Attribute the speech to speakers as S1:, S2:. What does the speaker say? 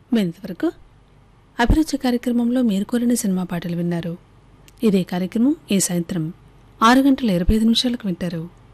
S1: ఇంతవరకు అభిరుచి కార్యక్రమంలో మీరు కోరిన సినిమా పాటలు విన్నారు. ఇదే కార్యక్రమం ఈ సాయంత్రం 6:25 వింటారు.